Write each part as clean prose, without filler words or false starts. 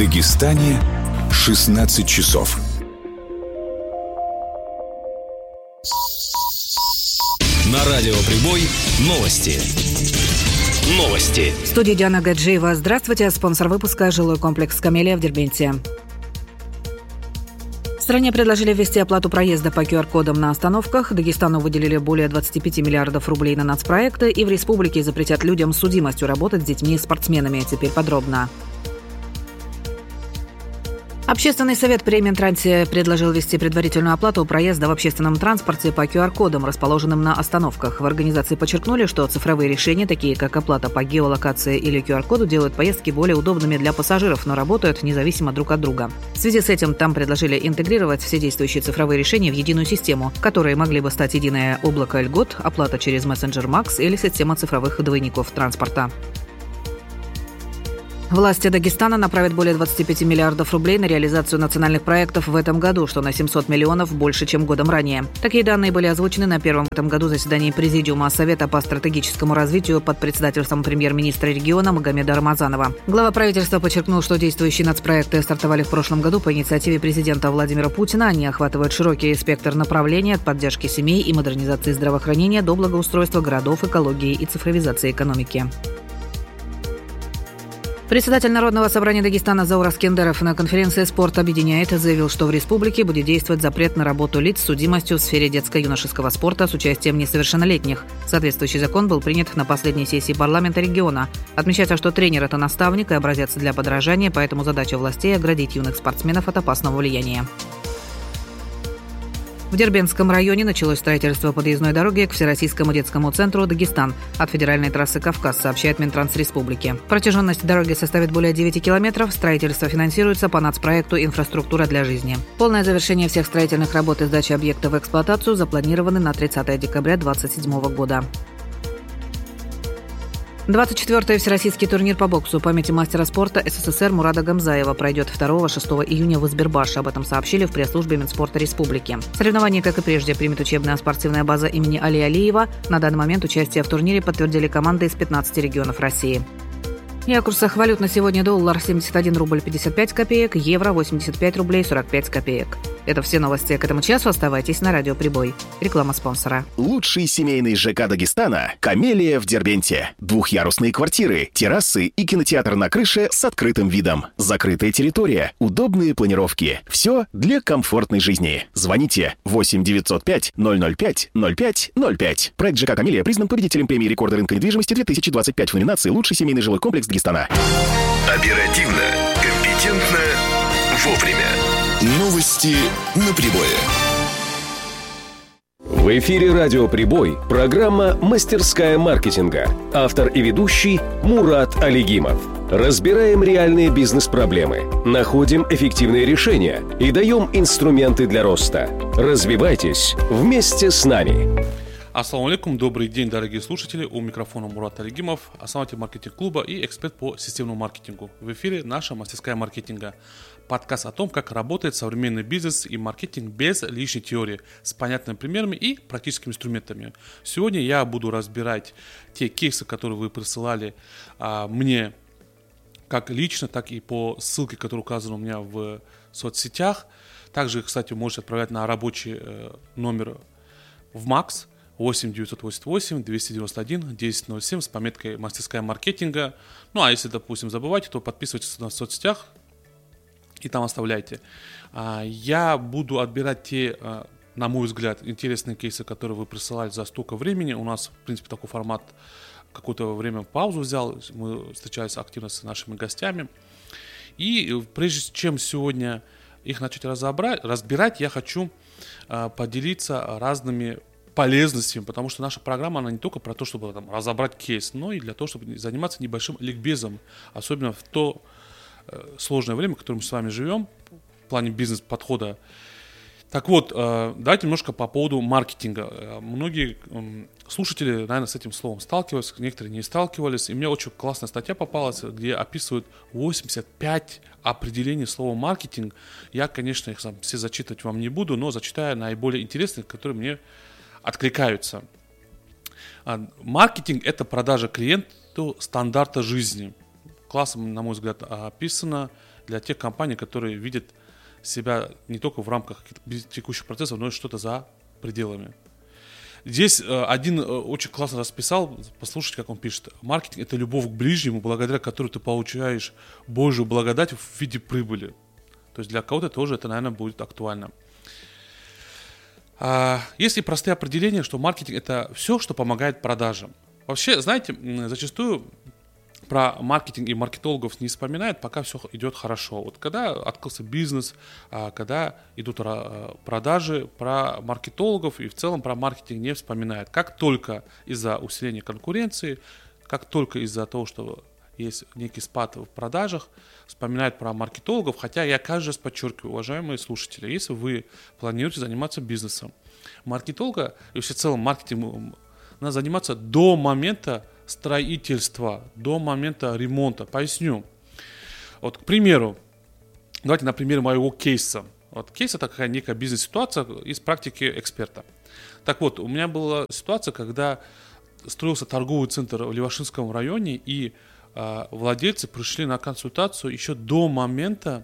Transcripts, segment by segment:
Дагестане 16 часов. На радио «Прибой» новости. В студии Диана Гаджиева. Здравствуйте. Спонсор выпуска – жилой комплекс «Камелия» в Дербенте. В стране предложили ввести оплату проезда по QR-кодам на остановках. Дагестану выделили более 25 миллиардов рублей на нацпроекты. И в республике запретят людям с судимостью работать с детьми и спортсменами. Теперь подробно. Общественный совет при Минтрансе предложил ввести предварительную оплату проезда в общественном транспорте по QR-кодам, расположенным на остановках. В организации подчеркнули, что цифровые решения, такие как оплата по геолокации или QR-коду, делают поездки более удобными для пассажиров, но работают независимо друг от друга. В связи с этим там предложили интегрировать все действующие цифровые решения в единую систему, которые могли бы стать единое облако льгот, оплата через мессенджер Макс или система цифровых двойников транспорта. Власти Дагестана направят более 25 миллиардов рублей на реализацию национальных проектов в этом году, что на 700 миллионов больше, чем годом ранее. Такие данные были озвучены на первом в этом году заседании Президиума Совета по стратегическому развитию под председательством премьер-министра региона Магомеда Рамазанова. Глава правительства подчеркнул, что действующие нацпроекты стартовали в прошлом году по инициативе президента Владимира Путина. Они охватывают широкий спектр направлений от поддержки семей и модернизации здравоохранения до благоустройства городов, экологии и цифровизации экономики. Председатель Народного собрания Дагестана Заур Аскендеров на конференции «Спорт объединяет» заявил, что в республике будет действовать запрет на работу лиц с судимостью в сфере детско-юношеского спорта с участием несовершеннолетних. Соответствующий закон был принят на последней сессии парламента региона. Отмечается, что тренер – это наставник и образец для подражания, поэтому задача властей – оградить юных спортсменов от опасного влияния. В Дербентском районе началось строительство подъездной дороги к Всероссийскому детскому центру «Дагестан» от федеральной трассы «Кавказ», сообщает Минтранс Республики. Протяженность дороги составит более 9 километров. Строительство финансируется по нацпроекту «Инфраструктура для жизни». Полное завершение всех строительных работ и сдача объекта в эксплуатацию запланированы на 30 декабря 2027 года. 24-й Всероссийский турнир по боксу памяти мастера спорта СССР Мурада Гамзаева пройдет 2-6 июня в Избербаше. Об этом сообщили в пресс-службе Минспорта Республики. Соревнования, как и прежде, примет учебная спортивная база имени Али Алиева. На данный момент участие в турнире подтвердили команды из 15 регионов России. И о курсах валют на сегодня: доллар 71 рубль 55 копеек, евро 85 рублей 45 копеек. Это все новости к этому часу. Оставайтесь на радио «Прибой». Реклама спонсора. Лучший семейный ЖК Дагестана – «Камелия» в Дербенте. Двухъярусные квартиры, террасы и кинотеатр на крыше с открытым видом. Закрытая территория, удобные планировки. Все для комфортной жизни. Звоните 8 905 005 05 05. Проект ЖК «Камелия» признан победителем премии «Рекорды рынка недвижимости» 2025 в номинации «Лучший семейный жилой комплекс Дагестана». Оперативно, компетентно, вовремя. Новости на прибое. В эфире радио «Прибой» программа «Мастерская маркетинга». Автор и ведущий Мурат Алигимов. Разбираем реальные бизнес-проблемы, находим эффективные решения и даем инструменты для роста. Развивайтесь вместе с нами. Ассаламу алейкум, добрый день, дорогие слушатели. У микрофона Мурат Алигимов, основатель маркетинг-клуба и эксперт по системному маркетингу. В эфире наша мастерская маркетинга. Подкаст о том, как работает современный бизнес и маркетинг без лишней теории, с понятными примерами и практическими инструментами. Сегодня я буду разбирать те кейсы, которые вы присылали мне как лично, так и по ссылке, которая указана у меня в соцсетях. Также, кстати, можете отправлять на рабочий номер в МАКС 8 988 291 1007 с пометкой «Мастерская маркетинга». Ну, а если, допустим, забываете, то подписывайтесь на соцсетях и там оставляйте. Я буду отбирать те, на мой взгляд, интересные кейсы, которые вы присылали за столько времени. У нас, в принципе, такой формат какое-то время паузу взял. Мы встречались активно с нашими гостями. И прежде чем сегодня их начать разбирать, я хочу поделиться разными полезностями, потому что наша программа, она не только про то, чтобы там разобрать кейс, но и для того, чтобы заниматься небольшим ликбезом, особенно в то сложное время, в котором мы с вами живем, в плане бизнес-подхода. Так вот, давайте немножко по поводу маркетинга. Многие слушатели, наверное, с этим словом сталкивались, некоторые не сталкивались, и мне очень классная статья попалась, где описывают 85 определений слова маркетинг. Я, конечно, их все зачитывать вам не буду, но зачитаю наиболее интересные, которые мне откликаются. Маркетинг – это продажа клиенту стандарта жизни. Классно, на мой взгляд, описано. для тех компаний, которые видят себя не только в рамках текущих процессов, но и что-то за пределами. Здесь один очень классно расписал, послушайте, как он пишет. Маркетинг – это любовь к ближнему, благодаря которой ты получаешь Божью благодать в виде прибыли. То есть для кого-то тоже это, наверное, будет актуально. Есть и простые определения, что маркетинг – это все, что помогает продажам. Вообще, знаете, зачастую про маркетинг и маркетологов не вспоминают, пока все идет хорошо. Вот когда открылся бизнес, когда идут продажи, про маркетологов и в целом про маркетинг не вспоминают. Как только из-за усиления конкуренции, как только из-за того, что есть некий спад в продажах, вспоминают про маркетологов, хотя я каждый раз подчеркиваю, уважаемые слушатели, если вы планируете заниматься бизнесом, маркетолога и вообще в целом маркетингом надо заниматься до момента строительства, до момента ремонта. Поясню. Вот, к примеру, давайте на примере моего кейса. Вот кейс – это такая некая бизнес-ситуация из практики эксперта. Так вот, у меня была ситуация, когда строился торговый центр в Левашинском районе, и владельцы пришли на консультацию еще до момента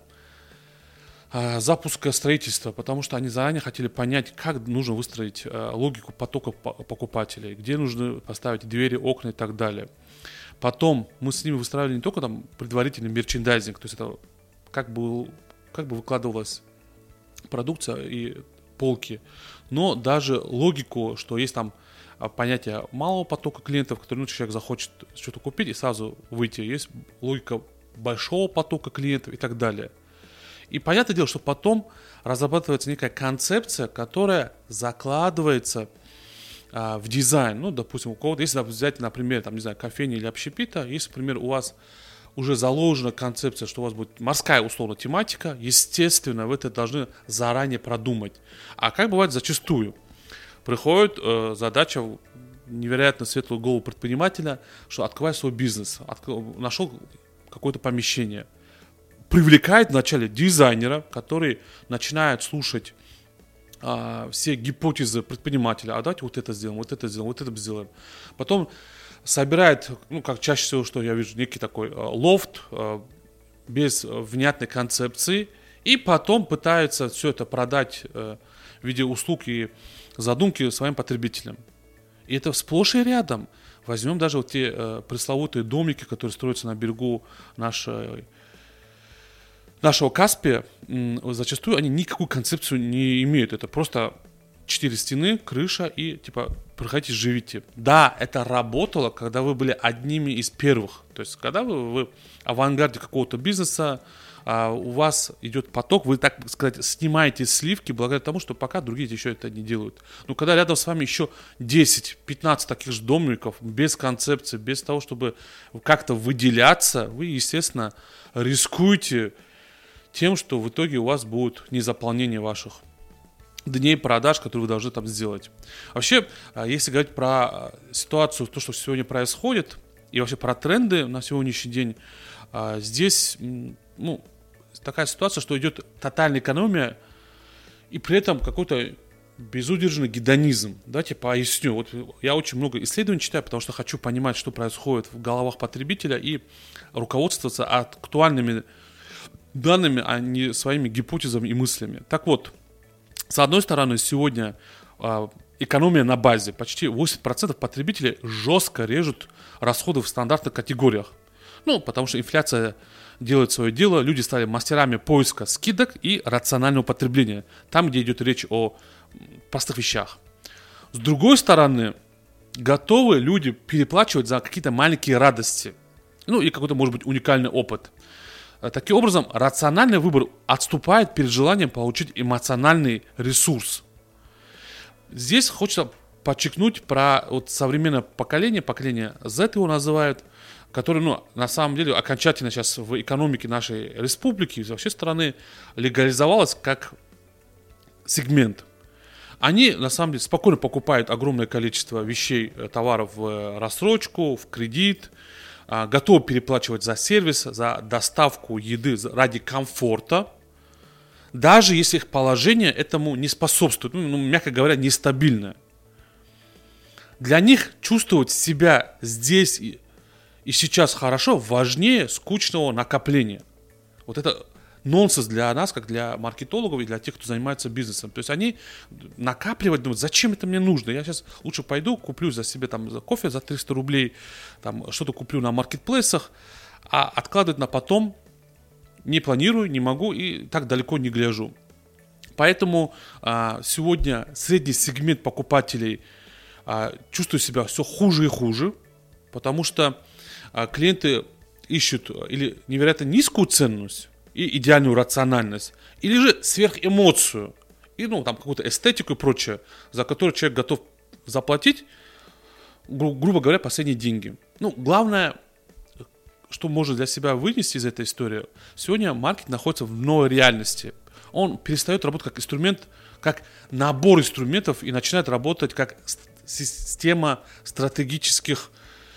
запуска строительства, потому что они заранее хотели понять, как нужно выстроить логику потока покупателей, где нужно поставить двери, окна и так далее. Потом мы с ними выстраивали не только там предварительный мерчендайзинг, то есть это как бы выкладывалась продукция и полки, но даже логику, что есть там понятие малого потока клиентов, который человек захочет что-то купить и сразу выйти. Есть логика большого потока клиентов и так далее. И понятное дело, что потом разрабатывается некая концепция, которая закладывается в дизайн. Ну, допустим, у кого-то, если взять, например, там, не знаю, кофейня или общепита, если, например, у вас уже заложена концепция, что у вас будет морская, условно, тематика, естественно, вы это должны заранее продумать. А как бывает зачастую? Приходит задача невероятно светлую голову предпринимателя, что открывай свой бизнес, нашел какое-то помещение. Привлекает вначале дизайнера, который начинает слушать все гипотезы предпринимателя. А давайте вот это сделаем, вот это сделаем, вот это сделаем. Потом собирает, ну, как чаще всего, что я вижу, некий такой лофт без внятной концепции. И потом пытается все это продать в виде услуг и задумки своим потребителям. И это сплошь и рядом. Возьмем даже вот те пресловутые домики, которые строятся на берегу нашего Каспия, зачастую они никакую концепцию не имеют. Это просто 4 стены, крыша и типа приходите, живите. Да, это работало, когда вы были одними из первых. То есть, когда вы в авангарде какого-то бизнеса, у вас идет поток, вы, так сказать, снимаете сливки благодаря тому, что пока другие еще это не делают. Но когда рядом с вами еще 10-15 таких же домиков, без концепции, без того, чтобы как-то выделяться, вы, естественно, рискуете тем, что в итоге у вас будет незаполнение ваших дней продаж, которые вы должны там сделать. Вообще, если говорить про ситуацию, то, что сегодня происходит, и вообще про тренды на сегодняшний день, здесь, ну, такая ситуация, что идет тотальная экономия, и при этом какой-то безудержный гедонизм. Давайте поясню. Вот я очень много исследований читаю, потому что хочу понимать, что происходит в головах потребителя, и руководствоваться актуальными данными, а не своими гипотезами и мыслями. Так вот, с одной стороны, сегодня экономия на базе. Почти 80% потребителей жестко режут расходы в стандартных категориях. Ну, потому что инфляция делает свое дело, люди стали мастерами поиска скидок и рационального потребления, там, где идет речь о простых вещах. С другой стороны, готовы люди переплачивать за какие-то маленькие радости, ну, и какой-то, может быть, уникальный опыт. Таким образом, рациональный выбор отступает перед желанием получить эмоциональный ресурс. Здесь хочется подчеркнуть про вот современное поколение Z его называют, которое, ну, на самом деле окончательно сейчас в экономике нашей республики и вообще страны легализовалось как сегмент. Они, на самом деле, спокойно покупают огромное количество вещей, товаров в рассрочку, в кредит, готовы переплачивать за сервис, за доставку еды ради комфорта, даже если их положение этому не способствует, ну, мягко говоря, нестабильное. Для них чувствовать себя здесь и сейчас хорошо важнее скучного накопления. Вот это нонсенс для нас, как для маркетологов и для тех, кто занимается бизнесом. То есть они накапливают, думают, зачем это мне нужно? Я сейчас лучше пойду, куплю за себе там за кофе за 300 рублей, там что-то куплю на маркетплейсах, а откладывать на потом не планирую, не могу и так далеко не гляжу. Поэтому сегодня средний сегмент покупателей чувствует себя все хуже и хуже, потому что клиенты ищут или невероятно низкую ценность и идеальную рациональность, или же сверхэмоцию, и там какую-то эстетику и прочее, за которую человек готов заплатить, грубо говоря, последние деньги. Главное, что можно для себя вынести из этой истории, сегодня маркетинг находится в новой реальности. Он перестает работать как инструмент, как набор инструментов и начинает работать как система стратегических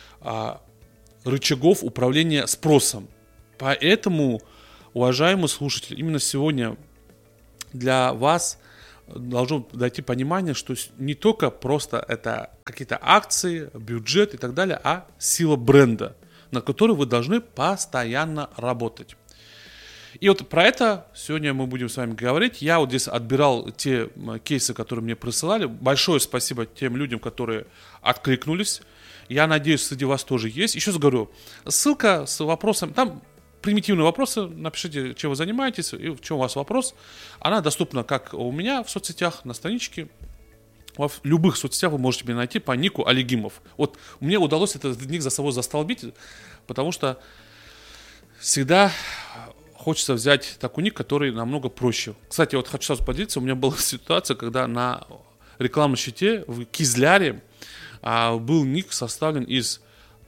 рычагов управления спросом. Поэтому, уважаемые слушатели, именно сегодня для вас должно дойти понимание, что не только просто это какие-то акции, бюджет и так далее, а сила бренда, над которой вы должны постоянно работать. И вот про это сегодня мы будем с вами говорить. Я вот здесь отбирал те кейсы, которые мне присылали. Большое спасибо тем людям, которые откликнулись. Я надеюсь, среди вас тоже есть. Еще раз говорю, ссылка с вопросом, там примитивные вопросы, напишите, чем вы занимаетесь и в чем у вас вопрос. Она доступна как у меня в соцсетях, на страничке. В любых соцсетях вы можете меня найти по нику Алигимов. Вот мне удалось этот ник за собой застолбить, потому что всегда хочется взять такой ник, который намного проще. Кстати, вот хочу сразу поделиться, у меня была ситуация, когда на рекламном щите в Кизляре был ник составлен из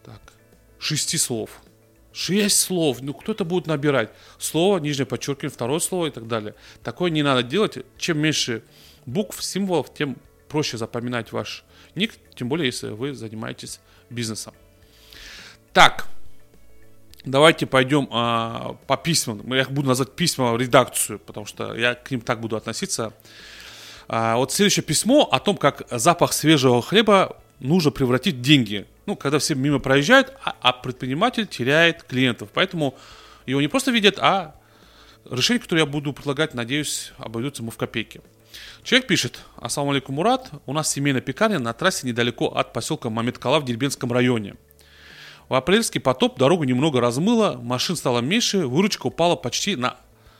6 слов. 6 слов. Кто это будет набирать? Слово, нижнее подчеркивание, второе слово и так далее. Такое не надо делать. Чем меньше букв, символов, тем проще запоминать ваш ник, тем более, если вы занимаетесь бизнесом. Так, давайте пойдем по письмам. Я буду называть письма в редакцию, потому что я к ним так буду относиться. Вот следующее письмо о том, как запах свежего хлеба нужно превратить в деньги. Когда все мимо проезжают, а предприниматель теряет клиентов. Поэтому его не просто видят, а решение, которое я буду предлагать, надеюсь, обойдется ему в копейки. Человек пишет: ассаламу алейкум, Мурат. У нас семейная пекарня на трассе недалеко от поселка Мамедкала в Дербентском районе. В апрельский потоп дорогу немного размыло, машин стало меньше, выручка упала почти на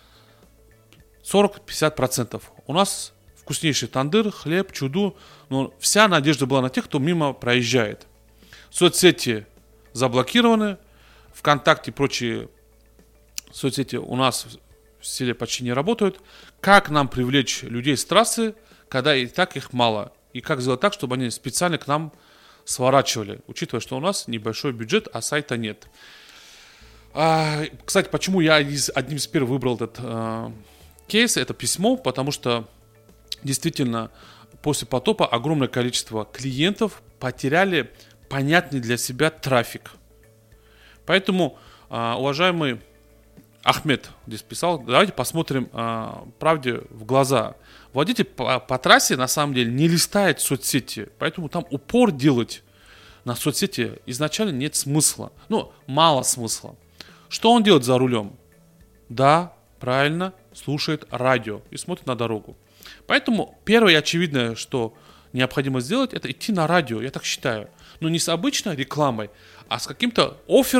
40-50%. У нас вкуснейший тандыр, хлеб, чуду, но вся надежда была на тех, кто мимо проезжает. Соцсети заблокированы, ВКонтакте и прочие соцсети у нас в селе почти не работают. Как нам привлечь людей с трассы, когда и так их мало? И как сделать так, чтобы они специально к нам сворачивали, учитывая, что у нас небольшой бюджет, а сайта нет. Кстати, почему я одним из первых выбрал этот кейс, это письмо, потому что действительно после потопа огромное количество клиентов потеряли понятный для себя трафик. Поэтому, уважаемый Ахмед здесь писал, давайте посмотрим правде в глаза. Водитель по трассе на самом деле не листает соцсети, поэтому там упор делать на соцсети изначально нет смысла. Мало смысла. Что он делает за рулем? Да, правильно, слушает радио и смотрит на дорогу. Поэтому первое и очевидное, что необходимо сделать, это идти на радио, я так считаю. Но не с обычной рекламой, а с каким-то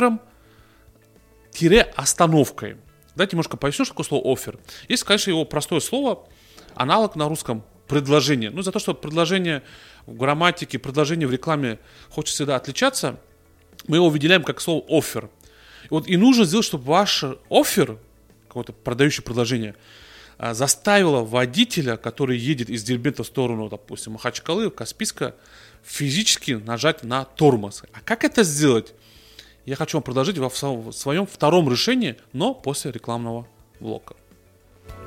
оффером-остановкой. Давайте немножко поясню, что такое слово оффер. Есть, конечно, его простое слово, аналог на русском предложение. За то, что предложение в грамматике, предложение в рекламе хочет всегда отличаться, мы его выделяем как слово оффер. И нужно сделать, чтобы ваш оффер, какое-то продающее предложение, заставило водителя, который едет из Дербента в сторону, допустим, Махачкалы, Каспийска, физически нажать на тормоз. А как это сделать? Я хочу вам предложить в своем втором решении, но после рекламного блока.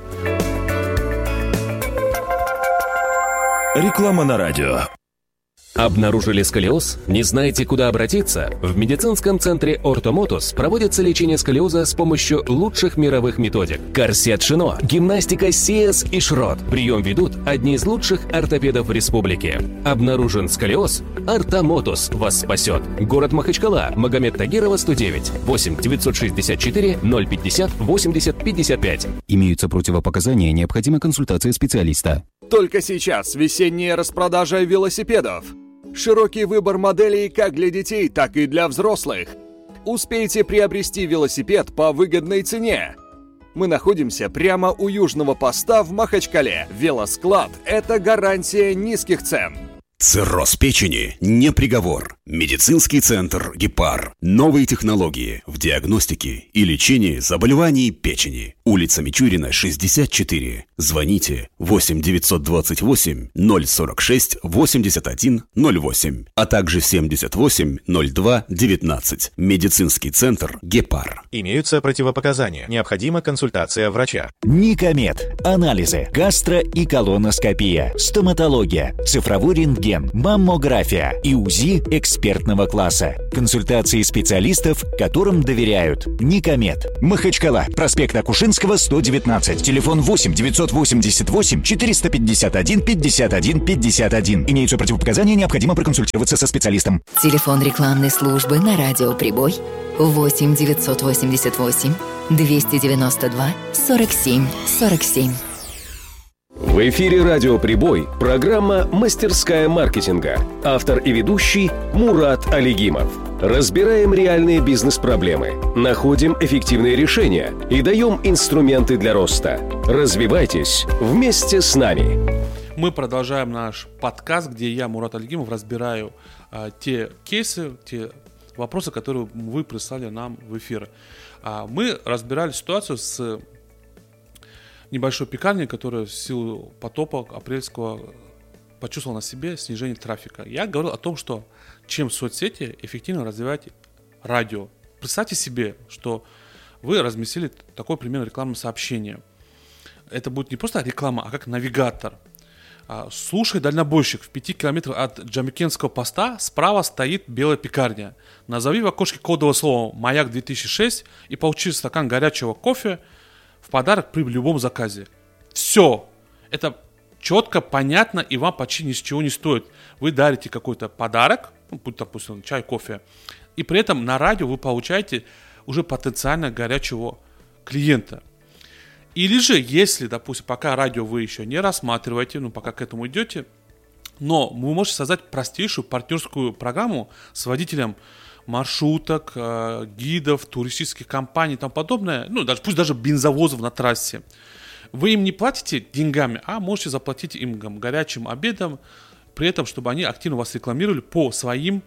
Реклама на радио. Обнаружили сколиоз? Не знаете, куда обратиться? В медицинском центре «Ортомотус» проводится лечение сколиоза с помощью лучших мировых методик. Корсет Шино, гимнастика Сиэс и Шрот. Прием ведут одни из лучших ортопедов в республике. Обнаружен сколиоз? «Ортомотус» вас спасет. Город Махачкала, Магомед Тагирова, 109, 8 964 050 80 55. Имеются противопоказания, необходима консультация специалиста. Только сейчас весенняя распродажа велосипедов. Широкий выбор моделей как для детей, так и для взрослых. Успейте приобрести велосипед по выгодной цене. Мы находимся прямо у южного поста в Махачкале. Велосклад – это гарантия низких цен. Цирроз печени не приговор. Медицинский центр «Гепар». Новые технологии в диагностике и лечении заболеваний печени. Улица Мичурина, 64. Звоните 8 928 046 81 08, а также 78 02 19. Медицинский центр «Гепар». Имеются противопоказания. Необходима консультация врача. Никомед. Анализы. Гастро- и колоноскопия. Стоматология. Цифровой рентген. Маммография. И УЗИ экспертного класса. Консультации специалистов, которым доверяют. Никомед. Махачкала. Проспект Акушинского, 119. Телефон 8 988 451 51 51. Имеются противопоказания, необходимо проконсультироваться со специалистом. Телефон рекламной службы на радио «Прибой» 8 988 292 47 47. В эфире «Радио Прибой» программа «Мастерская маркетинга». Автор и ведущий Мурат Алигимов. Разбираем реальные бизнес-проблемы, находим эффективные решения и даем инструменты для роста. Развивайтесь вместе с нами. Мы продолжаем наш подкаст, где я, Мурат Алигимов, разбираю те кейсы, те вопросы, которые вы прислали нам в эфир. Мы разбирали ситуацию с небольшой пекарней, которая в силу потопа апрельского почувствовала на себе снижение трафика. Я говорил о том, что чем соцсети эффективно развивать радио. Представьте себе, что вы разместили такое примерно рекламное сообщение. Это будет не просто реклама, а как навигатор. Слушай, дальнобойщик, в 5 километрах от Джамикенского поста справа стоит белая пекарня. Назови в окошке кодовое слово «Маяк 2006» и получи стакан горячего кофе в подарок при любом заказе. Все. Это четко, понятно и вам почти ни с чего не стоит. Вы дарите какой-то подарок, будь, допустим, чай, кофе, и при этом на радио вы получаете уже потенциально горячего клиента. Или же, если, допустим, пока радио вы еще не рассматриваете, пока к этому идете, но вы можете создать простейшую партнерскую программу с водителем маршруток, гидов, туристических компаний и тому подобное, пусть даже бензовозов на трассе. Вы им не платите деньгами, а можете заплатить им горячим обедом, при этом, чтобы они активно вас рекламировали по своим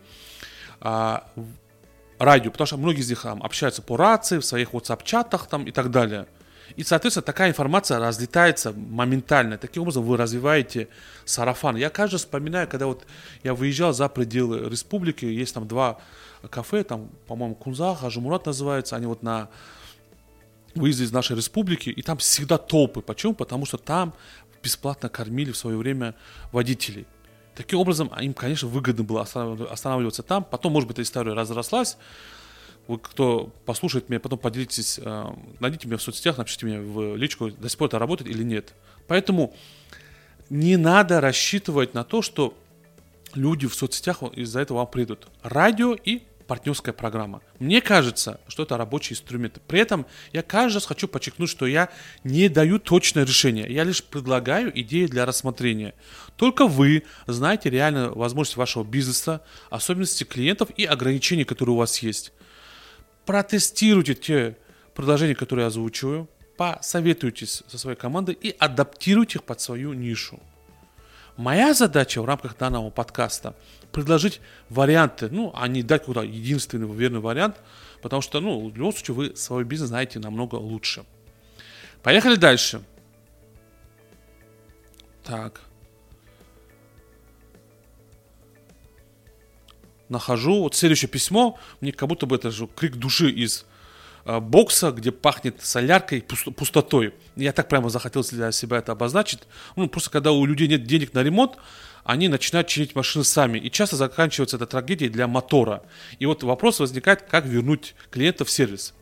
радио, потому что многие из них общаются по рации, в своих WhatsApp-чатах и так далее. И, соответственно, такая информация разлетается моментально. Таким образом, вы развиваете сарафан. Я каждый раз вспоминаю, когда я выезжал за пределы республики, есть там 2 кафе, по-моему, Кунзах, Ажимурат называется, они на выезде из нашей республики, и там всегда толпы. Почему? Потому что там бесплатно кормили в свое время водителей. Таким образом, им, конечно, выгодно было останавливаться там. Потом, может быть, эта история разрослась. Вы, кто послушает меня, потом поделитесь, найдите меня в соцсетях, напишите мне в личку, до сих пор это работает или нет. Поэтому не надо рассчитывать на то, что люди в соцсетях из-за этого вам придут. Радио и партнерская программа. Мне кажется, что это рабочий инструмент. При этом я каждый раз хочу подчеркнуть, что я не даю точное решение. Я лишь предлагаю идеи для рассмотрения. Только вы знаете реальную возможность вашего бизнеса, особенности клиентов и ограничения, которые у вас есть. Протестируйте те предложения, которые я озвучиваю, посоветуйтесь со своей командой и адаптируйте их под свою нишу. Моя задача в рамках данного подкаста предложить варианты, а не дать какой-то единственный верный вариант, потому что, в любом случае, вы свой бизнес знаете намного лучше. Поехали дальше. Так. Нахожу следующее письмо, мне как будто бы это же крик души из бокса, где пахнет соляркой и пустотой. Я так прямо захотел для себя это обозначить. Просто когда у людей нет денег на ремонт, они начинают чинить машины сами. И часто заканчивается эта трагедия для мотора. И вот вопрос возникает, как вернуть клиента в сервис.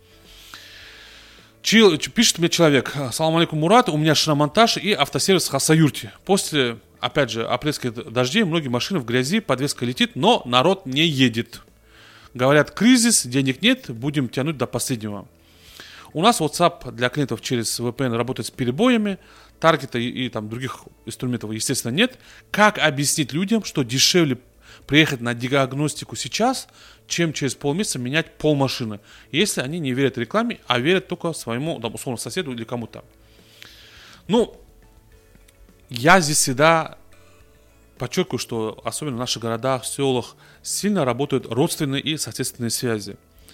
Пишет мне человек: «Салам алейкум, Мурат, у меня шиномонтаж и автосервис в Хасаюрте. После, опять же, апрельских дождей многие машины в грязи, подвеска летит, но народ не едет. Говорят, кризис, денег нет, будем тянуть до последнего. У нас WhatsApp для клиентов через VPN работает с перебоями, таргета и там других инструментов, естественно, нет. Как объяснить людям, что дешевле приехать на диагностику сейчас, чем через полмесяца менять полмашины, если они не верят рекламе, а верят только своему, там, условно, соседу или кому-то?» Ну, я здесь всегда подчеркиваю, что особенно в наших городах, селах сильно работают родственные и соседские связи.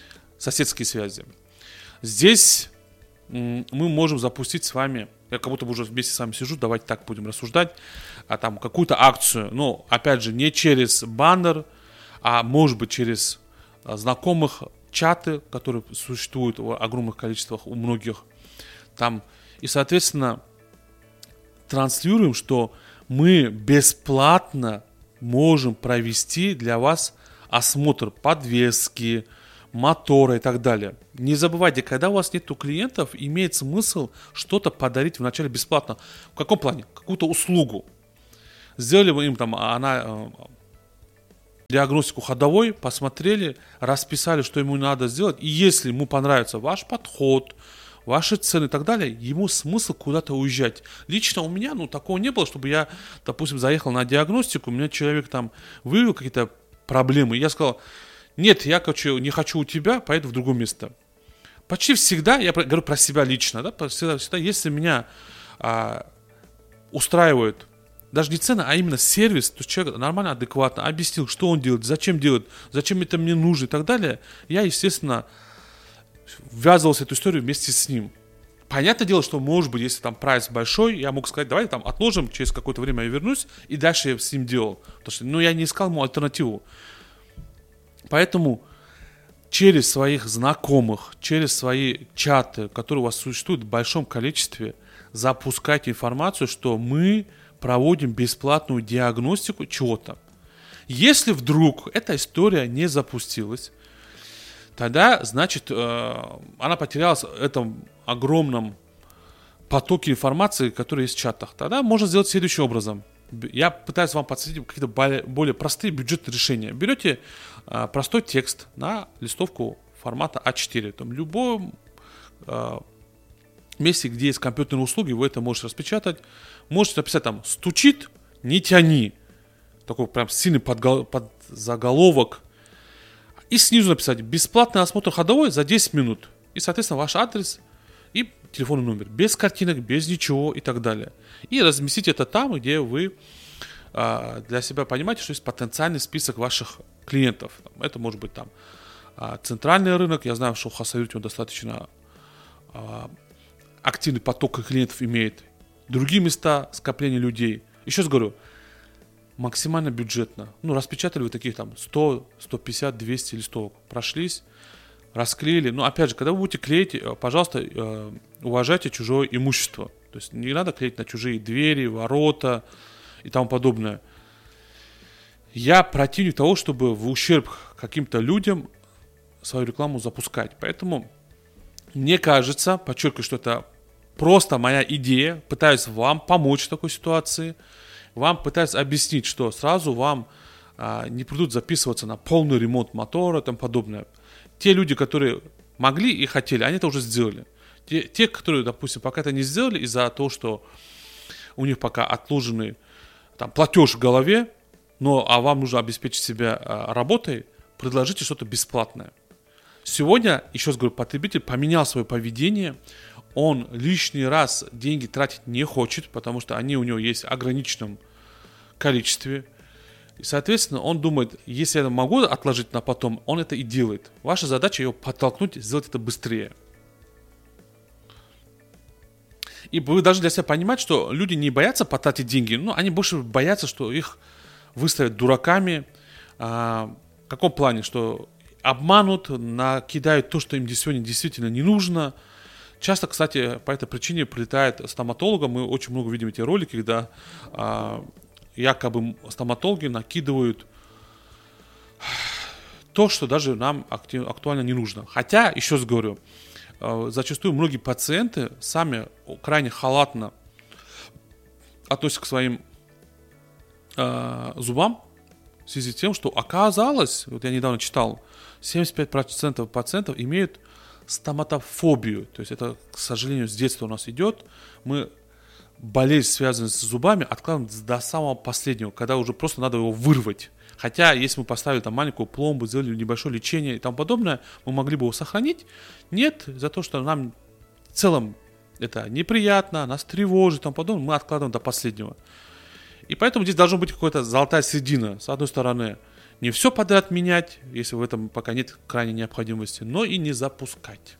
Здесь мы можем запустить с вами, я как будто бы уже вместе с вами сижу, давайте так будем рассуждать, там какую-то акцию, но опять же не через баннер, а может быть через знакомых, чаты, которые существуют в огромных количествах у многих там, и соответственно транслируем, что мы бесплатно можем провести для вас осмотр подвески, мотора и так далее. Не забывайте, когда у вас нету клиентов, имеет смысл что-то подарить вначале бесплатно. В каком плане? Какую-то услугу. Сделали вы им там диагностику ходовой, посмотрели, расписали, что ему надо сделать. И если ему понравится ваш подход, ваши цены и так далее, ему смысл куда-то уезжать. Лично у меня, такого не было, чтобы я, допустим, заехал на диагностику, у меня человек там выявил какие-то проблемы, и я сказал: нет, я не хочу у тебя, поеду в другое место. Почти всегда, я говорю про себя лично, да, всегда, если меня устраивает даже не цена, а именно сервис, то человек нормально, адекватно объяснил, что он делает, зачем это мне нужно и так далее, я, естественно, ввязывался в эту историю вместе с ним. Понятное дело, что, может быть, если там прайс большой, я мог сказать: давай там отложим, через какое-то время я вернусь, и дальше я с ним делал. Потому что, я не искал ему альтернативу. Поэтому через своих знакомых, через свои чаты, которые у вас существуют в большом количестве, запускайте информацию, что мы проводим бесплатную диагностику чего-то. Если вдруг эта история не запустилась, тогда, значит, она потерялась в этом огромном потоке информации, который есть в чатах. Тогда можно сделать следующим образом. Я пытаюсь вам подсветить какие-то более простые бюджетные решения. Берете простой текст на листовку формата А4. Там, в любом месте, где есть компьютерные услуги, вы это можете распечатать. Можете написать там: «Стучит, не тяни». Такой прям сильный подзаголовок. И снизу написать: «Бесплатный осмотр ходовой за 10 минут». И, соответственно, ваш адрес и телефонный номер. Без картинок, без ничего и так далее. И разместить это там, где вы для себя понимаете, что есть потенциальный список ваших клиентов. Это может быть там центральный рынок. Я знаю, что в Хасаюрте он достаточно активный поток клиентов имеет. Другие места скопления людей. Еще раз говорю, максимально бюджетно. Распечатали вы таких там 100, 150, 200 листовок. Прошлись, расклеили. Опять же, когда вы будете клеить, пожалуйста, уважайте чужое имущество. То есть не надо клеить на чужие двери, ворота и тому подобное. Я противник того, чтобы в ущерб каким-то людям свою рекламу запускать. Поэтому мне кажется, подчеркиваю, что это просто моя идея. Пытаюсь вам помочь в такой ситуации. Вам пытаюсь объяснить, что сразу вам не придут записываться на полный ремонт мотора и тому подобное. Те люди, которые могли и хотели, они это уже сделали. Те, которые, допустим, пока это не сделали из-за того, что у них пока отложенный там платеж в голове, а вам нужно обеспечить себя работой, предложите что-то бесплатное. Сегодня, еще раз говорю, потребитель поменял свое поведение, он лишний раз деньги тратить не хочет, потому что они у него есть в ограниченном количестве. И, соответственно, он думает, если я могу отложить на потом, он это и делает. Ваша задача его подтолкнуть, сделать это быстрее. И вы должны для себя понимать, что люди не боятся потратить деньги, они больше боятся, что их выставят дураками. В каком плане? Что обманут, накидают то, что им сегодня действительно не нужно. Часто, кстати, по этой причине прилетает стоматологам. Мы очень много видим эти ролики, когда якобы стоматологи накидывают то, что даже нам актуально не нужно. Хотя, еще раз говорю, зачастую многие пациенты сами крайне халатно относятся к своим зубам в связи с тем, что оказалось, вот я недавно читал, 75% пациентов имеют стоматофобию. То есть это, к сожалению, с детства у нас идет. Мы болезнь, связанную с зубами, откладываем до самого последнего, когда уже просто надо его вырвать. Хотя, если мы поставили там маленькую пломбу, сделали небольшое лечение и тому подобное, мы могли бы его сохранить. Нет, за то, что нам в целом это неприятно, нас тревожит и тому подобное, мы откладываем до последнего. И поэтому здесь должна быть какая-то золотая середина. С одной стороны, не все подряд менять, если в этом пока нет крайней необходимости, но и не запускать.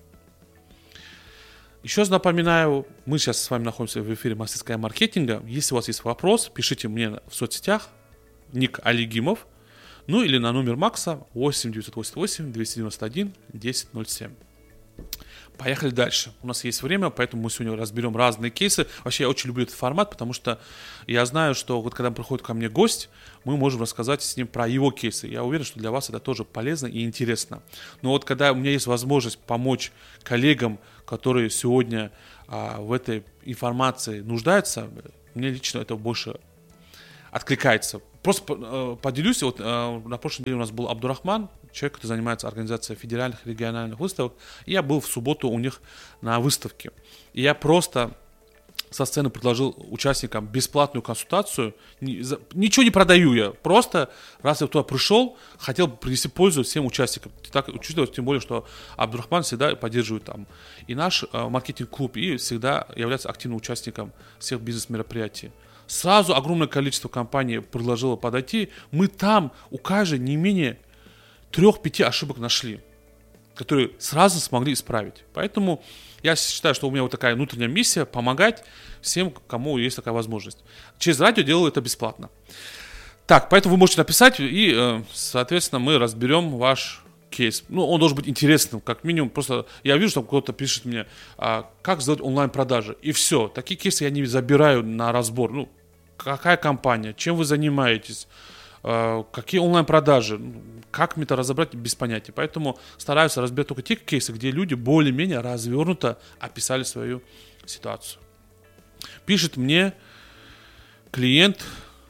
Еще раз напоминаю, мы сейчас с вами находимся в эфире «Мастерская маркетинга». Если у вас есть вопрос, пишите мне в соцсетях, ник Алигимов, ну или на номер Макса 8 988 291 1007. Поехали дальше. У нас есть время, поэтому мы сегодня разберем разные кейсы. Вообще, я очень люблю этот формат, потому что я знаю, что вот когда приходит ко мне гость, мы можем рассказать с ним про его кейсы. Я уверен, что для вас это тоже полезно и интересно. Но вот когда у меня есть возможность помочь коллегам, которые сегодня в этой информации нуждаются, мне лично это больше откликается. Просто поделюсь, вот на прошлой неделе у нас был Абдурахман, человек, который занимается организацией федеральных и региональных выставок, и я был в субботу у них на выставке. И я просто со сцены предложил участникам бесплатную консультацию, ничего не продаю я, просто раз я туда пришел, хотел бы принести пользу всем участникам. Так, учитывая, тем более, что Абдурахман всегда поддерживает там и наш маркетинг-клуб, и всегда является активным участником всех бизнес-мероприятий. Сразу огромное количество компаний предложило подойти. Мы там у каждой не менее 3-5 ошибок нашли, которые сразу смогли исправить. Поэтому я считаю, что у меня вот такая внутренняя миссия — помогать всем, кому есть такая возможность. Через радио делаю это бесплатно. Так, поэтому вы можете написать, и, соответственно, мы разберем ваш кейс. Ну, он должен быть интересным, как минимум. Просто я вижу, что кто-то пишет мне, как сделать онлайн-продажи. И все. Такие кейсы я не забираю на разбор. Ну, какая компания, чем вы занимаетесь, какие онлайн-продажи, как мне это разобрать, без понятия. Поэтому стараюсь разбирать только те кейсы, где люди более-менее развернуто описали свою ситуацию. Пишет мне клиент,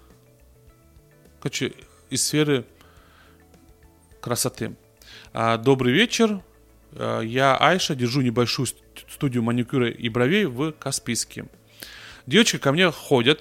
из сферы красоты. Добрый вечер, я Айша, держу небольшую студию маникюра и бровей в Каспийске. Девочки ко мне ходят,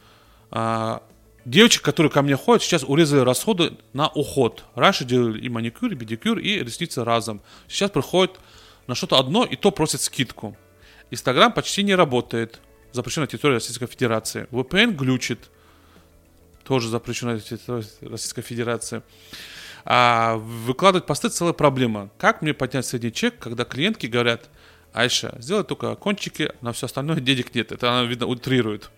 которые ко мне ходят, сейчас урезали расходы на уход. Раньше делали и маникюр, и педикюр, и ресницы разом. Сейчас приходят на что-то одно, и то просят скидку. Инстаграм почти не работает, запрещена территория Российской Федерации. VPN глючит, тоже запрещена территория Российской Федерации. Выкладывать посты — целая проблема. Как мне поднять средний чек, когда клиентки говорят: Айша, сделай только кончики, на все остальное денег нет. Это она, видно, утрирует.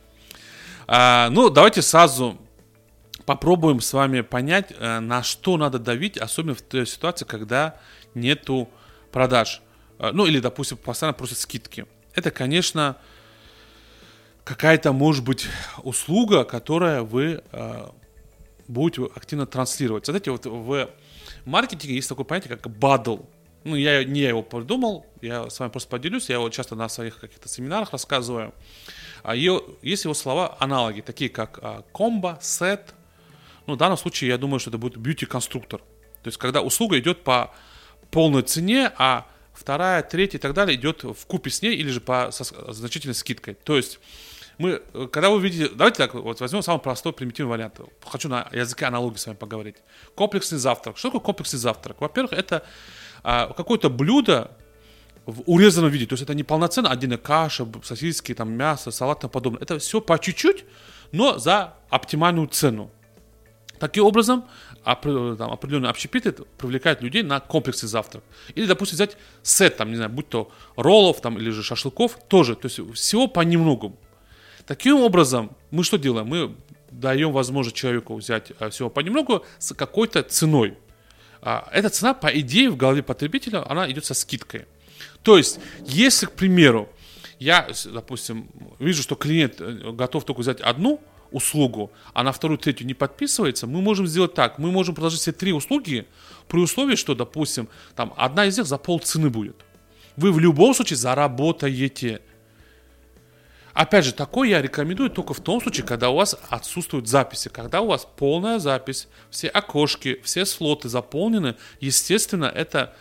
Ну, давайте сразу попробуем с вами понять, на что надо давить, особенно в той ситуации, когда нету продаж. Ну, или, допустим, постоянно просят скидки. Это, конечно, какая-то, может быть, услуга, которая вы будете активно транслировать. Знаете, вот в маркетинге есть такое понятие, как бадл. Ну, я его придумал, я с вами просто поделюсь, я его часто на своих каких-то семинарах рассказываю. Есть его слова, аналоги, такие как комбо, сет. Ну, в данном случае, я думаю, что это будет бьюти-конструктор. То есть, когда услуга идет по полной цене, а вторая, третья и так далее идет вкупе с ней или же со значительной скидкой. То есть, когда вы видите, давайте так, вот возьмем самый простой, примитивный вариант. Хочу на языке аналогии с вами поговорить. Комплексный завтрак. Что такое комплексный завтрак? Во-первых, это какое-то блюдо в урезанном виде. То есть это не полноценно отдельная каша, сосиски, там, мясо, салат и тому подобное. Это все по чуть-чуть, но за оптимальную цену. Таким образом, определенные общепиты привлекают людей на комплексный завтрак. Или, допустим, взять сет, там, не знаю, будь то роллов там, или же шашлыков, тоже. То есть всего понемногу. Таким образом, мы что делаем? Мы даем возможность человеку взять всего понемногу с какой-то ценой. Эта цена, по идее, в голове потребителя, она идет со скидкой. То есть, если, к примеру, я, допустим, вижу, что клиент готов только взять одну услугу, а на вторую, третью не подписывается, мы можем сделать так. Мы можем предложить все 3 услуги при условии, что, допустим, там одна из них за полцены будет. Вы в любом случае заработаете. Опять же, такое я рекомендую только в том случае, когда у вас отсутствуют записи. Когда у вас полная запись, все окошки, все слоты заполнены, естественно,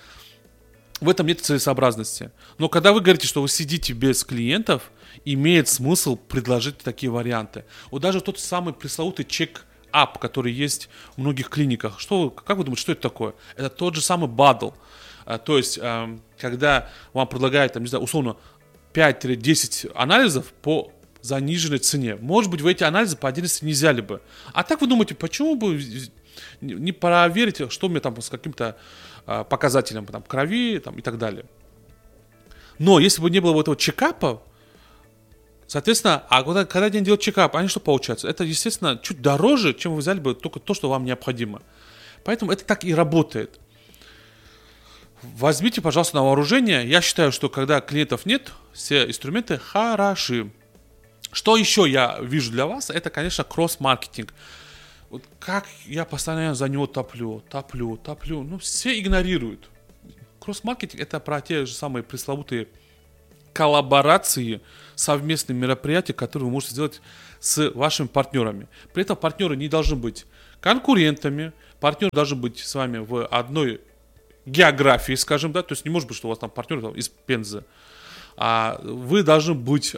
в этом нет целесообразности. Но когда вы говорите, что вы сидите без клиентов, имеет смысл предложить такие варианты. Вот даже тот самый пресловутый чек-ап, который есть в многих клиниках. Как вы думаете, что это такое? Это тот же самый бадл. То есть, когда вам предлагают, там, не знаю, условно, 5-10 анализов по заниженной цене. Может быть, вы эти анализы по отдельности не взяли бы. А так вы думаете, почему бы не проверить, что у меня там с каким-то показателем там, крови там, и так далее. Но если бы не было вот этого чекапа, соответственно, когда они делают чекап, они что получается? Это, естественно, чуть дороже, чем вы взяли бы только то, что вам необходимо. Поэтому это так и работает. Возьмите, пожалуйста, на вооружение. Я считаю, что когда клиентов нет, все инструменты хороши. Что еще я вижу для вас? Это, конечно, кросс-маркетинг. Вот как я постоянно за него топлю. Ну, все игнорируют. Кросс-маркетинг — это про те же самые пресловутые коллаборации, совместные мероприятия, которые вы можете сделать с вашими партнерами. При этом партнеры не должны быть конкурентами, партнеры должны быть с вами в одной географии, скажем, да, то есть не может быть, что у вас там партнер там, из Пензы. Вы должны быть,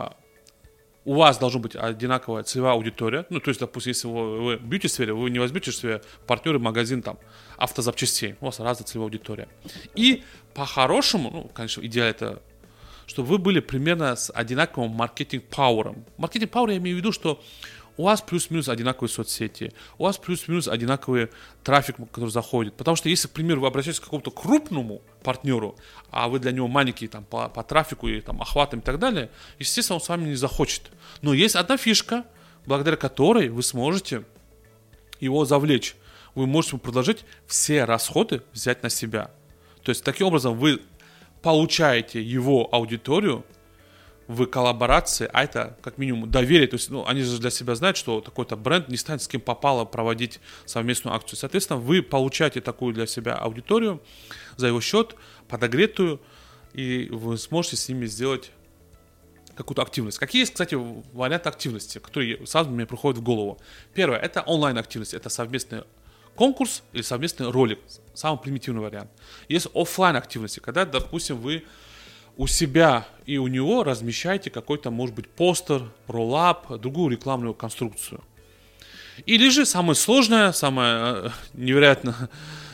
у вас должна быть одинаковая целевая аудитория. Ну, то есть, допустим, если вы в бьюти-сфере, вы не возьмете себе партнеры магазин там автозапчастей, у вас разная целевая аудитория. И по-хорошему, ну, конечно, идеально это, чтобы вы были примерно с одинаковым маркетинг-пауэром. Маркетинг-пауэр я имею в виду, что у вас плюс-минус одинаковые соцсети, у вас плюс-минус одинаковый трафик, который заходит. Потому что если, к примеру, вы обращаетесь к какому-то крупному партнеру, а вы для него маленький там, по трафику и там, охватам и так далее, естественно, он с вами не захочет. Но есть одна фишка, благодаря которой вы сможете его завлечь. Вы можете ему предложить все расходы взять на себя. То есть, таким образом, вы получаете его аудиторию в коллаборации, а это как минимум доверие, то есть, ну, они же для себя знают, что такой-то бренд не станет с кем попало проводить совместную акцию. Соответственно, вы получаете такую для себя аудиторию за его счет, подогретую, и вы сможете с ними сделать какую-то активность. Какие есть, кстати, варианты активности, которые сразу мне приходят в голову? Первое, это онлайн-активность, это совместный конкурс или совместный ролик, самый примитивный вариант. Есть офлайн активности, когда, допустим, вы у себя и у него размещаете какой-то, может быть, постер, роллап, другую рекламную конструкцию. Или же самое сложное, самое невероятно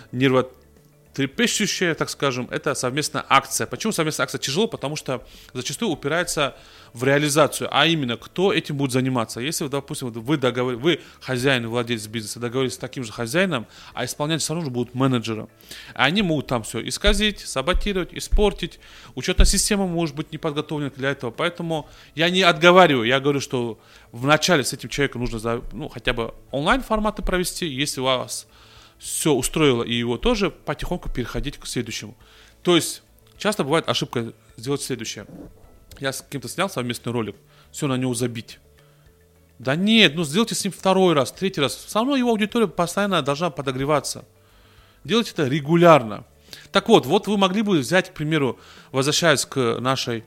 нервотрепещущее, так скажем, это совместная акция. Почему совместная акция тяжело? Потому что зачастую упирается в реализацию, а именно, кто этим будет заниматься. Если, допустим, вы хозяин, владелец бизнеса, договорились с таким же хозяином, а исполнять все равно будут менеджеры. Они могут там все исказить, саботировать, испортить. Учетная система может быть не подготовлена для этого. Поэтому я не отговариваю, я говорю, что вначале с этим человеком нужно хотя бы онлайн-форматы провести. Если у вас все устроило и его тоже, потихоньку переходить к следующему. То есть, часто бывает ошибка сделать следующее. Я с кем-то снял совместный ролик, все на него забить. Да нет, сделайте с ним второй раз, третий раз. Все равно его аудитория постоянно должна подогреваться. Делайте это регулярно. Так вот вы могли бы взять, к примеру, возвращаясь к нашей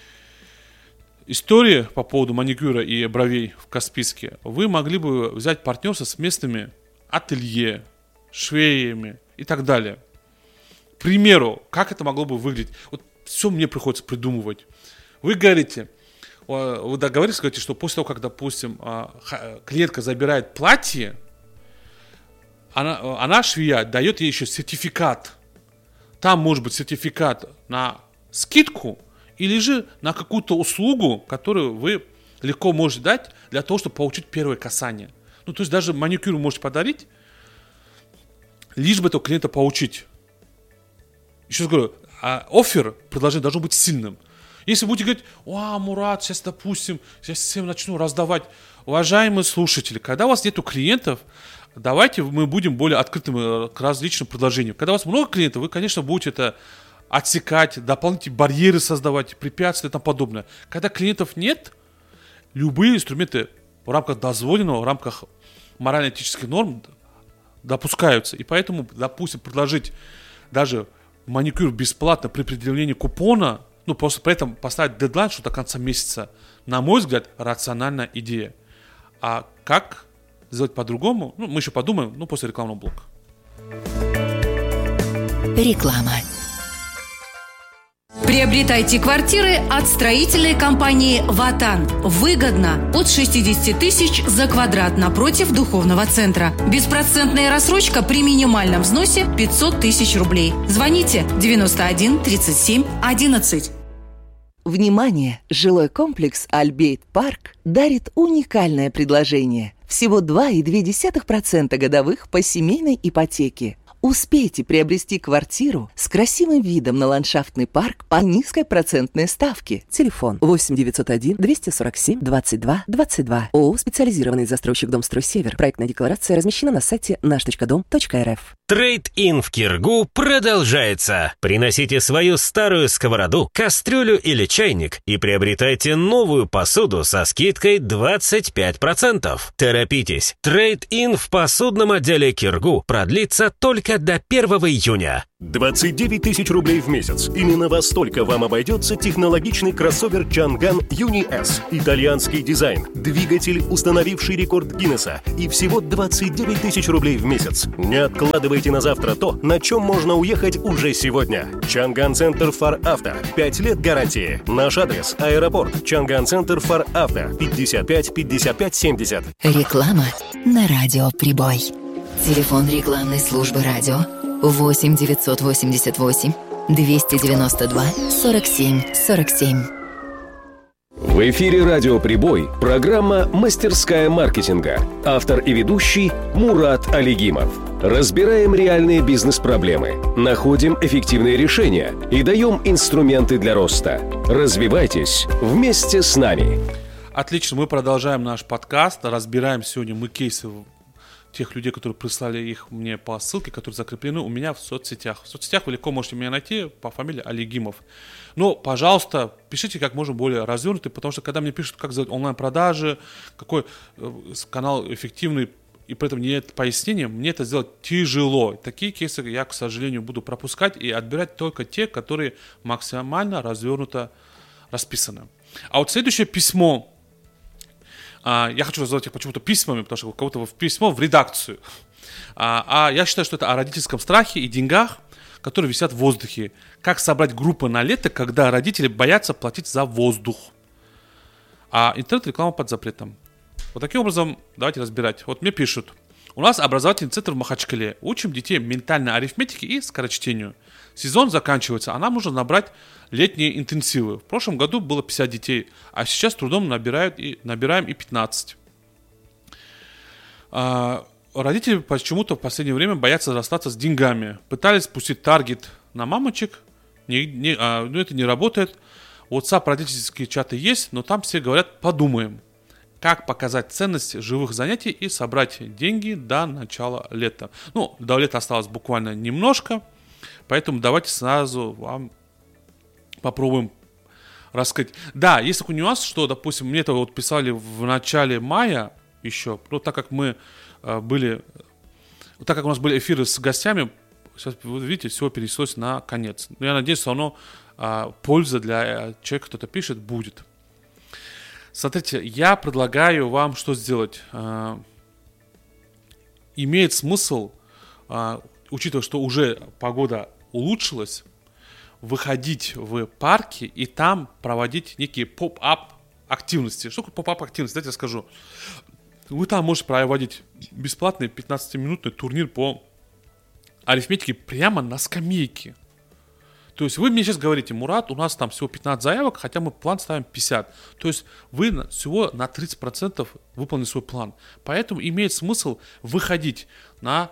истории по поводу маникюра и бровей в Каспийске, вы могли бы взять партнерство с местными ателье, швеями и так далее. К примеру, как это могло бы выглядеть? Вот все мне приходится придумывать. Вы говорите, вы договорились, говорите, что после того, как, допустим, клиентка забирает платье, она швея, дает ей еще сертификат. Там может быть сертификат на скидку или же на какую-то услугу, которую вы легко можете дать для того, чтобы получить первое касание. То есть даже маникюр вы можете подарить, лишь бы этого клиента получить. Еще раз говорю, оффер, предложение должно быть сильным. Если будете говорить, Мурат, сейчас, допустим, сейчас всем начну раздавать. Уважаемые слушатели, когда у вас нету клиентов, давайте мы будем более открытыми к различным предложениям. Когда у вас много клиентов, вы, конечно, будете это отсекать, дополнительные барьеры создавать, препятствия и тому подобное. Когда клиентов нет, любые инструменты в рамках дозволенного, в рамках морально-этических норм допускаются. И поэтому, допустим, предложить даже маникюр бесплатно при предъявлении купона, просто при этом поставить дедлайн, что до конца месяца, на мой взгляд, рациональная идея. А как сделать по-другому, мы еще подумаем, после рекламного блока. Реклама. Приобретайте квартиры от строительной компании «Ватан». Выгодно от 60 тысяч за квадрат напротив духовного центра. Беспроцентная рассрочка при минимальном взносе 500 тысяч рублей. Звоните 91 37 11. Внимание! Жилой комплекс «Альбейт Парк» дарит уникальное предложение. Всего 2,2% годовых по семейной ипотеке. Успейте приобрести квартиру с красивым видом на ландшафтный парк по низкой процентной ставке. Телефон 8 901 247 22 22. ООО «Специализированный застройщик Домстрой Север». Проектная декларация размещена на сайте наш.дом.рф. Трейд-ин в Киргу продолжается. Приносите свою старую сковороду, кастрюлю или чайник и приобретайте новую посуду со скидкой 25%. Торопитесь. Трейд-ин в посудном отделе Киргу продлится только до 1 июня. 29 тысяч рублей в месяц. Именно во столько вам обойдется технологичный кроссовер Чанган Юни S. Итальянский дизайн, двигатель, установивший рекорд Гиннесса, и всего 29 тысяч рублей в месяц. Не откладывайте на завтра то, на чем можно уехать уже сегодня. Чанган Центр Фар Авто. 5 лет гарантии. Наш адрес: аэропорт. Чанган Центр Фар Авто. 55 55 70. Реклама на радио «Прибой». Телефон рекламной службы радио 8 988 292 47 47. В эфире радио «Прибой» программа «Мастерская маркетинга». Автор и ведущий Мурат Алигимов. Разбираем реальные бизнес-проблемы, находим эффективные решения и даем инструменты для роста. Развивайтесь вместе с нами. Отлично, мы продолжаем наш подкаст. Разбираем сегодня мы кейсы тех людей, которые прислали их мне по ссылке, которые закреплены у меня в соцсетях. В соцсетях вы легко можете меня найти по фамилии Алигимов. Но, пожалуйста, пишите как можно более развернутый, потому что когда мне пишут, как сделать онлайн-продажи, какой канал эффективный, и при этом нет пояснения, мне это сделать тяжело. Такие кейсы я, к сожалению, буду пропускать и отбирать только те, которые максимально развернуто расписаны. А вот следующее письмо. Я хочу назвать их почему-то письмами, потому что у кого-то письмо в редакцию. Я считаю, что это о родительском страхе и деньгах, которые висят в воздухе. Как собрать группу на лето, когда родители боятся платить за воздух. А интернет-реклама под запретом. Вот таким образом давайте разбирать. Вот мне пишут. У нас образовательный центр в Махачкале. Учим детей ментальной арифметике и скорочтению. Сезон заканчивается, а нам нужно набрать летние интенсивы. В прошлом году было 50 детей, а сейчас трудом набираем и 15. Родители почему-то в последнее время боятся расстаться с деньгами. Пытались спустить таргет на мамочек, но это не работает. WhatsApp родительские чаты есть, но там все говорят «подумаем». Как показать ценность живых занятий и собрать деньги до начала лета. До лета осталось буквально немножко, поэтому давайте сразу вам попробуем раскрыть. Да, есть такой нюанс, что, допустим, мне это вот писали в начале мая еще, так как у нас были эфиры с гостями, сейчас, вы видите, все перенеслось на конец. Но я надеюсь, что оно польза для человека, кто-то пишет, будет. Смотрите, я предлагаю вам что сделать. Имеет смысл, учитывая, что уже погода улучшилась, выходить в парки и там проводить некие поп-ап активности. Что такое поп-ап активности? Давайте я скажу. Вы там можете проводить бесплатный 15-минутный турнир по арифметике прямо на скамейке. То есть вы мне сейчас говорите: Мурат, у нас там всего 15 заявок, хотя мы план ставим 50. То есть вы всего на 30% выполнили свой план. Поэтому имеет смысл выходить на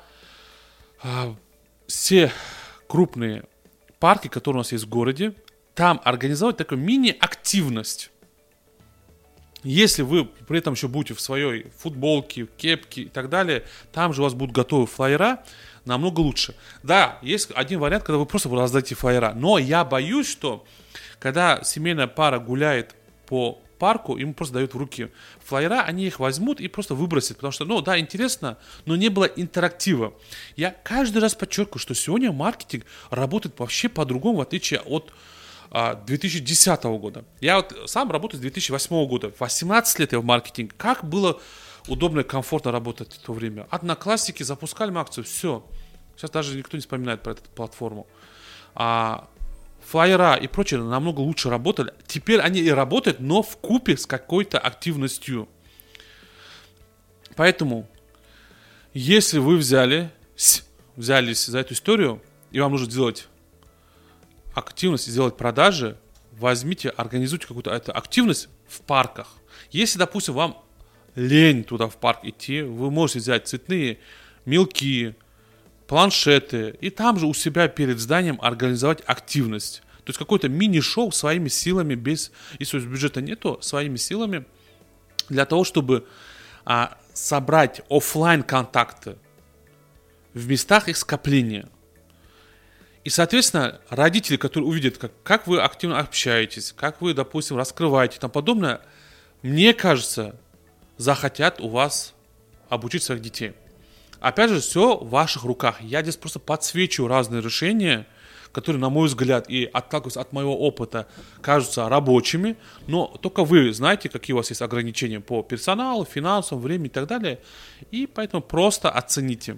все крупные парки, которые у нас есть в городе, там организовать такую мини-активность. Если вы при этом еще будете в своей футболке, кепке и так далее, там же у вас будут готовы флайера, намного лучше. Да, есть один вариант, когда вы просто раздадите флайера. Но я боюсь, что когда семейная пара гуляет по парку, ему просто дают в руки флайера, они их возьмут и просто выбросят, потому что, да, интересно, но не было интерактива. Я каждый раз подчеркиваю, что сегодня маркетинг работает вообще по-другому, в отличие от 2010 года. Я вот сам работаю с 2008 года, 18 лет я в маркетинге. Как было удобно и комфортно работать в то время. Одноклассники запускали акцию, все. Сейчас даже никто не вспоминает про эту платформу. Флайера и прочее намного лучше работали. Теперь они и работают, но вкупе с какой-то активностью. Поэтому, если вы взялись за эту историю, и вам нужно сделать активность, сделать продажи, возьмите, организуйте какую-то эту активность в парках. Если, допустим, вам лень туда в парк идти, вы можете взять цветные мелки, планшеты, и там же у себя перед зданием организовать активность. То есть какое-то мини-шоу своими силами, если бюджета нету, своими силами, для того, чтобы собрать офлайн контакты в местах их скопления. И, соответственно, родители, которые увидят, как вы активно общаетесь, как вы, допустим, раскрываете и тому подобное, мне кажется, захотят у вас обучить своих детей. Опять же, все в ваших руках. Я здесь просто подсвечиваю разные решения, которые, на мой взгляд, и отталкиваясь от моего опыта, кажутся рабочими, но только вы знаете, какие у вас есть ограничения по персоналу, финансам, времени и так далее, и поэтому просто оцените.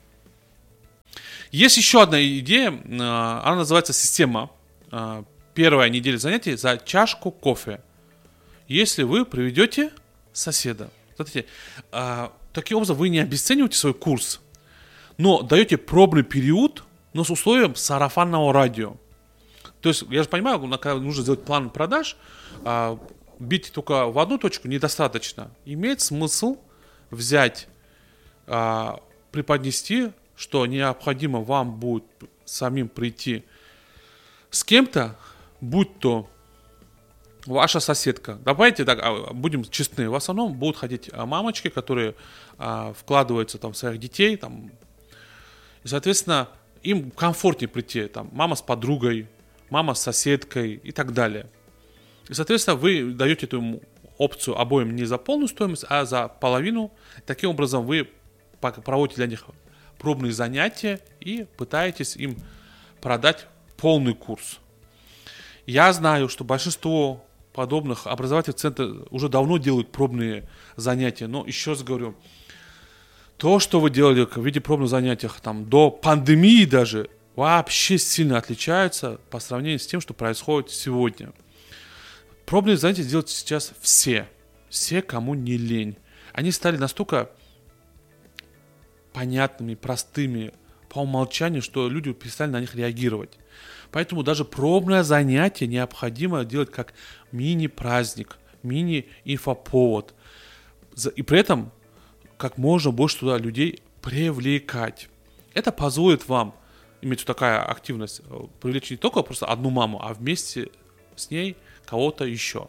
Есть еще одна идея, она называется «Система». Первая неделя занятий за чашку кофе. Если вы приведете соседа. Смотрите, таким образом вы не обесцениваете свой курс, но даете пробный период, но с условием сарафанного радио. То есть, я же понимаю, когда нужно сделать план продаж, бить только в одну точку недостаточно. Имеет смысл взять, преподнести, что необходимо вам будет самим прийти с кем-то, будь то ваша соседка. Давайте так, будем честны, в основном будут ходить мамочки, которые вкладываются там, в своих детей, там, и, соответственно, им комфортнее прийти, там, мама с подругой, мама с соседкой и так далее. И, соответственно, вы даете эту опцию обоим не за полную стоимость, а за половину. Таким образом, вы проводите для них пробные занятия и пытаетесь им продать полный курс. Я знаю, что большинство подобных образовательных центров уже давно делают пробные занятия, но еще раз говорю, то, что вы делали в виде пробных занятий там, до пандемии даже, вообще сильно отличается по сравнению с тем, что происходит сегодня. Пробные занятия делают сейчас все, кому не лень. Они стали настолько понятными, простыми по умолчанию, что люди перестали на них реагировать. Поэтому даже пробное занятие необходимо делать как мини-праздник, мини-инфоповод. И при этом как можно больше туда людей привлекать. Это позволит вам иметь такая активность, привлечь не только просто одну маму, а вместе с ней кого-то еще.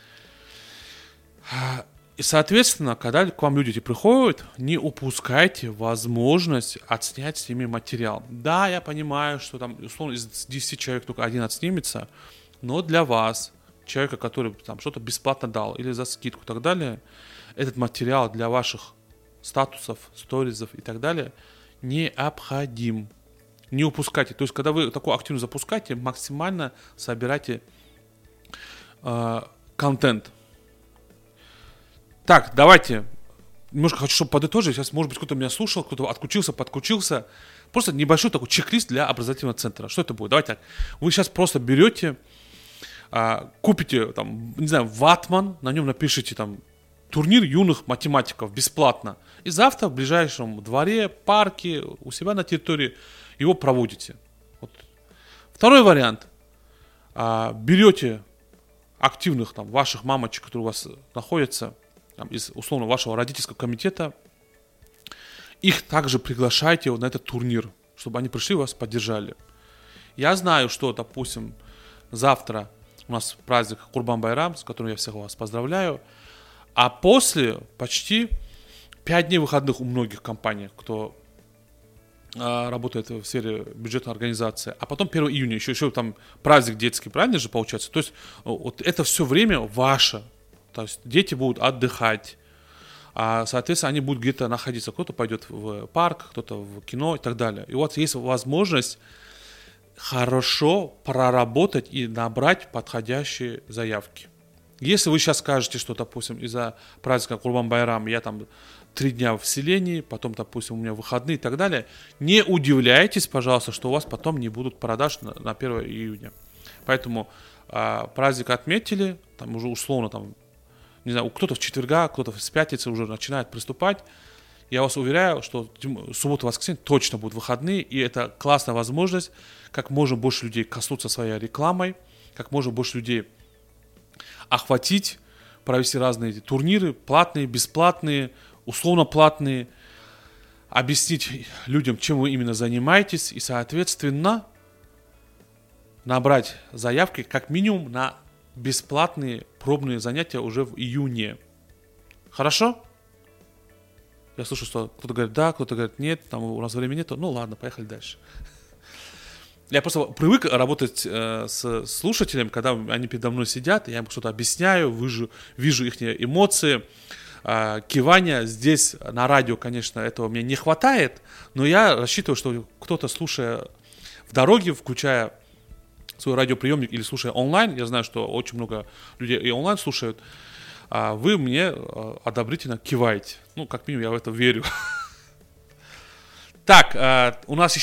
И, соответственно, когда к вам люди эти приходят, не упускайте возможность отснять с ними материал. Да, я понимаю, что там, условно, из 10 человек только один отснимется, но для вас, человека, который там что-то бесплатно дал или за скидку и так далее, этот материал для ваших статусов, сторизов и так далее необходим. Не упускайте. То есть, когда вы такую активность запускаете, максимально собирайте контент. Так, давайте. Немножко хочу, чтобы подытожить. Сейчас, может быть, кто-то меня слушал, кто-то отключился, подключился. Просто небольшой такой чек-лист для образовательного центра. Что это будет? Давайте так. Вы сейчас просто берете, купите, там, не знаю, ватман, на нем напишите там турнир юных математиков бесплатно. И завтра в ближайшем дворе, парке, у себя на территории его проводите. Вот. Второй вариант. Берете активных там, ваших мамочек, которые у вас находятся, там, из условно вашего родительского комитета, их также приглашайте на этот турнир, чтобы они пришли и вас поддержали. Я знаю, что, допустим, завтра у нас праздник Курбан-Байрам, с которым я всех вас поздравляю, а после почти 5 дней выходных у многих компаний, кто работает в сфере бюджетной организации, а потом 1 июня, еще там праздник детский, правильно же получается? То есть вот это все время ваше, То есть дети будут отдыхать, соответственно, они будут где-то находиться. Кто-то пойдет в парк, кто-то в кино и так далее. И вот есть возможность хорошо проработать и набрать подходящие заявки. Если вы сейчас скажете, что, допустим, из-за праздника Курбан-Байрам я там 3 дня в селении, потом, допустим, у меня выходные и так далее, не удивляйтесь, пожалуйста, что у вас потом не будут продаж на 1 июня. Поэтому праздник отметили, там уже условно, там, не знаю, кто-то в четверга, кто-то с пятницы уже начинает приступать. Я вас уверяю, что суббота и воскресенье точно будут выходные, и это классная возможность, как можно больше людей коснуться своей рекламой, как можно больше людей охватить, провести разные турниры, платные, бесплатные, условно платные, объяснить людям, чем вы именно занимаетесь, и, соответственно, набрать заявки как минимум на бесплатные пробные занятия уже в июне. Хорошо? Я слышу, что кто-то говорит да, кто-то говорит нет, там у нас времени нету. Ну ладно, поехали дальше. Я просто привык работать с слушателями, когда они передо мной сидят, я им что-то объясняю, вижу их эмоции, кивания. Здесь на радио, конечно, этого мне не хватает, но я рассчитываю, что кто-то, слушая в дороге, включая свой радиоприемник или слушая онлайн, я знаю, что очень много людей и онлайн слушают, вы мне одобрительно киваете. Ну, как минимум, я в это верю. Так, у нас